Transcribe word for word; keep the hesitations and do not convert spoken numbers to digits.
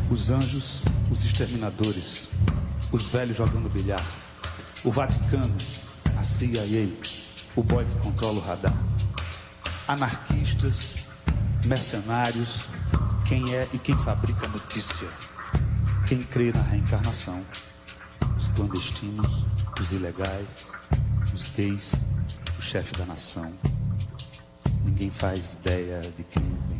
Os anjos, os exterminadores, os velhos jogando bilhar, o Vaticano, a C I A, o boy que controla o radar, anarquistas, mercenários, quem é e quem fabrica a notícia, quem crê na reencarnação, os clandestinos, os ilegais, os gays, o chefe da nação. Ninguém faz ideia de quem vem.